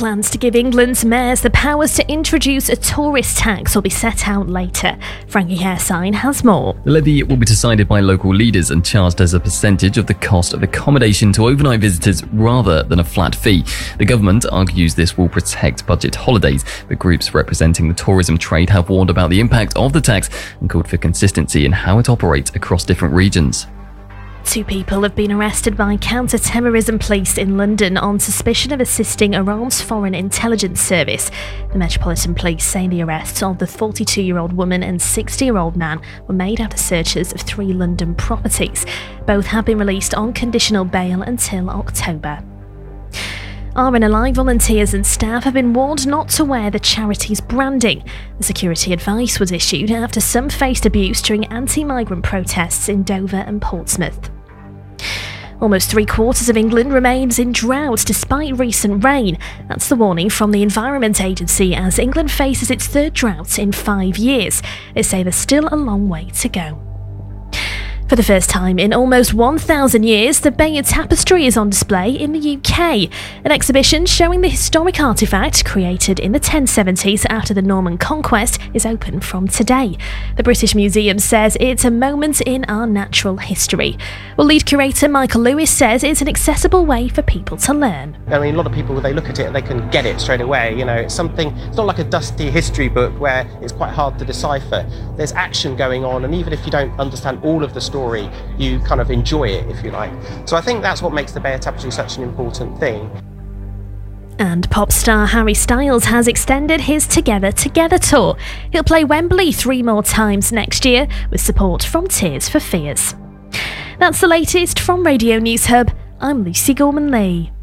plans to give England's mayors the powers to introduce a tourist tax will be set out later. Frankie Haresine has more. The levy will be decided by local leaders and charged as a percentage of the cost of accommodation to overnight visitors rather than a flat fee. The government argues this will protect budget holidays, but groups representing the tourism trade have warned about the impact of the tax and called for consistency in how it operates across different regions. 2 people have been arrested by counter-terrorism police in London on suspicion of assisting Iran's Foreign Intelligence Service. The Metropolitan Police say the arrests of the 42-year-old woman and 60-year-old man were made after searches of 3 London properties. Both have been released on conditional bail until October. RN Alive volunteers and staff have been warned not to wear the charity's branding. The security advice was issued after some faced abuse during anti-migrant protests in Dover and Portsmouth. Almost 3/4 of England remains in drought despite recent rain. That's the warning from the Environment Agency as England faces its 3rd drought in 5 years. They say there's still a long way to go. For the first time in almost 1,000 years, the Bayeux Tapestry is on display in the UK. An exhibition showing the historic artefact, created in the 1070s after the Norman conquest, is open from today. The British Museum says it's a moment in our natural history. Well, lead curator Michael Lewis says it's an accessible way for people to learn. I mean, a lot of people, they look at it and they can get it straight away. You know, it's not like a dusty history book where it's quite hard to decipher. There's action going on, and even if you don't understand all of the story, you kind of enjoy it, if you like. So I think that's what makes the Bayeux Tapestry such an important thing. And pop star Harry Styles has extended his Together Together tour. He'll play Wembley 3 more times next year with support from Tears for Fears. That's the latest from Radio News Hub. I'm Lucy Gorman-Lee.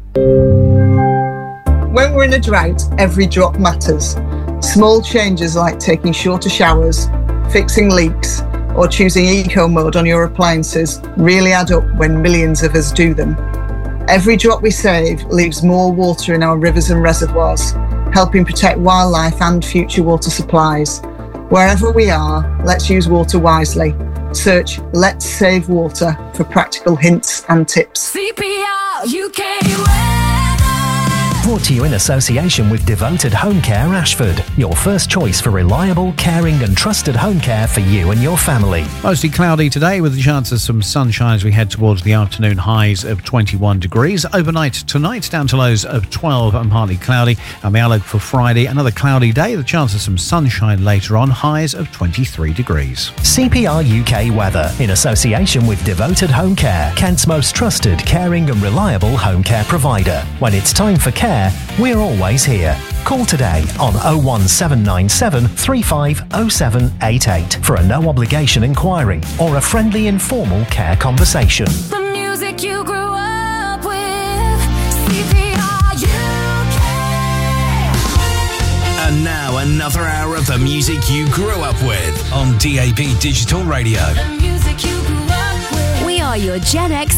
When we're in a drought, every drop matters. Small changes like taking shorter showers, fixing leaks, or choosing eco mode on your appliances really add up when millions of us do them. Every drop we save leaves more water in our rivers and reservoirs, helping protect wildlife and future water supplies. Wherever we are, let's use water wisely. Search Let's Save Water for practical hints and tips. CPR UK. Brought to you in association with Devoted Home Care Ashford, your first choice for reliable, caring and trusted home care for you and your family. Mostly cloudy today with the chance of some sunshine as we head towards the afternoon, highs of 21 degrees. Overnight tonight down to lows of 12 and partly cloudy. And the outlook for Friday, another cloudy day, the chance of some sunshine later on, highs of 23 degrees. CPR UK weather in association with Devoted Home Care, Kent's most trusted, caring and reliable home care provider. When it's time for care, we're always here. Call today on 01797 350788 for a no obligation inquiry or a friendly informal care conversation. The music you grew up with, CPR UK. And now another hour of the music you grew up with on DAB Digital Radio. The music you grew up with. We are your Gen X